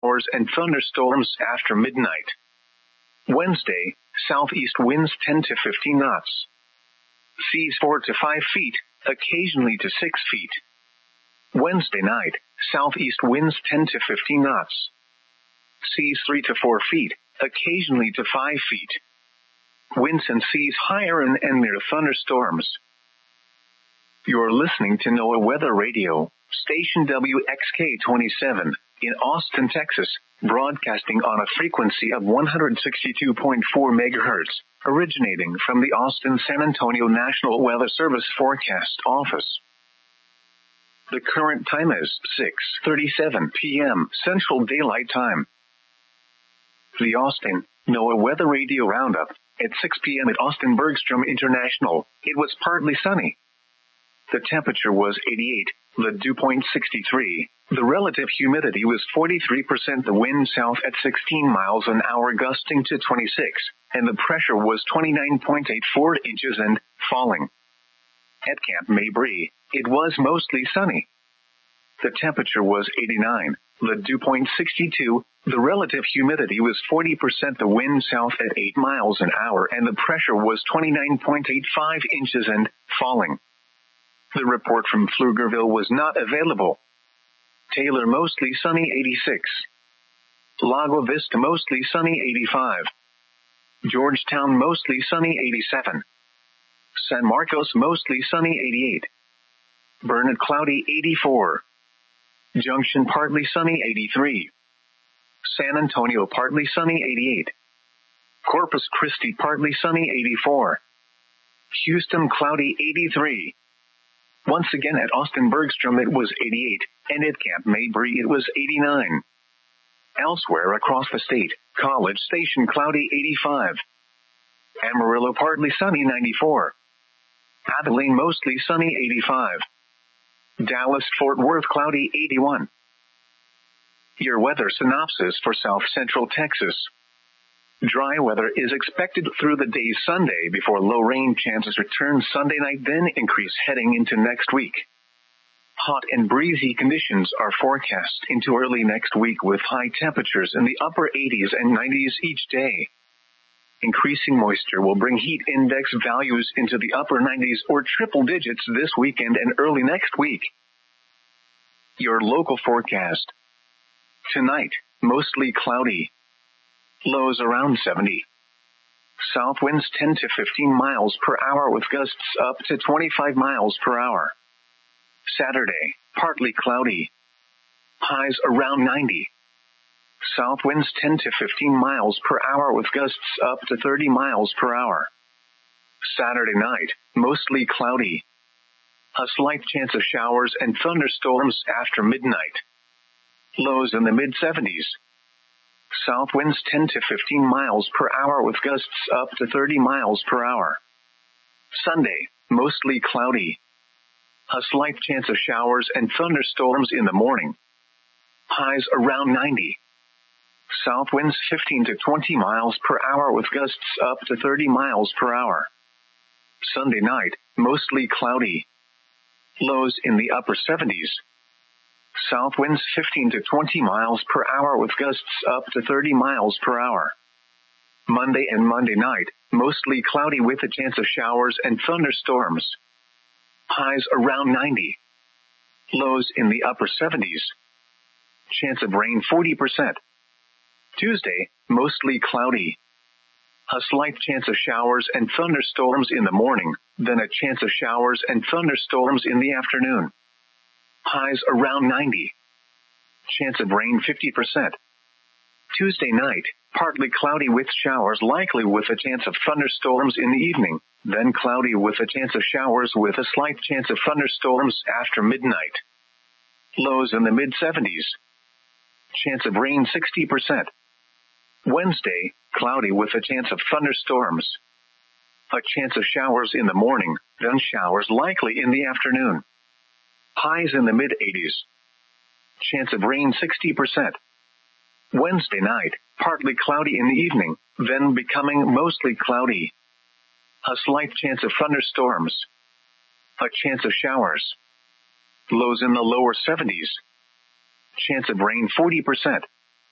showers and thunderstorms after midnight. Wednesday, southeast winds 10 to 15 knots. Seas 4 to 5 feet, occasionally to 6 feet. Wednesday night, southeast winds 10 to 15 knots. Seas 3 to 4 feet, occasionally to 5 feet. Winds and seas higher and near thunderstorms. You're listening to NOAA Weather Radio, station WXK-27, in Austin, Texas, broadcasting on a frequency of 162.4 MHz, originating from the Austin-San Antonio National Weather Service Forecast Office. The current time is 6:37 p.m. Central Daylight Time. The Austin NOAA Weather Radio Roundup. At 6 p.m. at Austin Bergstrom International, it was partly sunny. The temperature was 88, the dew point 63, the relative humidity was 43%, the wind south at 16 miles an hour gusting to 26, and the pressure was 29.84 inches and falling. At Camp Mabry, it was mostly sunny. The temperature was 89, the dew point 62, the relative humidity was 40%, the wind south at 8 miles an hour, and the pressure was 29.85 inches and falling. The report from Pflugerville was not available. Taylor mostly sunny 86. Lago Vista mostly sunny 85. Georgetown mostly sunny 87. San Marcos mostly sunny 88. Burnett cloudy 84. Junction partly sunny 83. San Antonio partly sunny 88. Corpus Christi partly sunny 84. Houston cloudy 83. Once again at Austin Bergstrom it was 88, and at Camp Mabry it was 89. Elsewhere across the state, College Station cloudy 85. Amarillo partly sunny 94. Abilene mostly sunny 85. Dallas-Fort Worth cloudy 81. Your weather synopsis for South Central Texas. Dry weather is expected through the day Sunday before low rain chances return Sunday night, then increase heading into next week. Hot and breezy conditions are forecast into early next week with high temperatures in the upper 80s and 90s each day. Increasing moisture will bring heat index values into the upper 90s or triple digits this weekend and early next week. Your local forecast. Tonight, mostly cloudy. Lows around 70. South winds 10 to 15 miles per hour with gusts up to 25 miles per hour. Saturday, partly cloudy. Highs around 90. South winds 10 to 15 miles per hour with gusts up to 30 miles per hour. Saturday night, mostly cloudy. A slight chance of showers and thunderstorms after midnight. Lows in the mid-70s. South winds 10 to 15 miles per hour with gusts up to 30 miles per hour. Sunday, mostly cloudy. A slight chance of showers and thunderstorms in the morning. Highs around 90. South winds 15 to 20 miles per hour with gusts up to 30 miles per hour. Sunday night, mostly cloudy. Lows in the upper 70s. South winds 15 to 20 miles per hour with gusts up to 30 miles per hour. Monday and Monday night, mostly cloudy with a chance of showers and thunderstorms. Highs around 90. Lows in the upper 70s. Chance of rain 40%. Tuesday, mostly cloudy. A slight chance of showers and thunderstorms in the morning, then a chance of showers and thunderstorms in the afternoon. Highs around 90. Chance of rain 50%. Tuesday night, partly cloudy with showers likely with a chance of thunderstorms in the evening, then cloudy with a chance of showers with a slight chance of thunderstorms after midnight. Lows in the mid-70s. Chance of rain 60%. Wednesday, cloudy with a chance of thunderstorms. A chance of showers in the morning, then showers likely in the afternoon. Highs in the mid-80s. Chance of rain 60%. Wednesday night, partly cloudy in the evening, then becoming mostly cloudy. A slight chance of thunderstorms. A chance of showers. Lows in the lower 70s. Chance of rain 40%.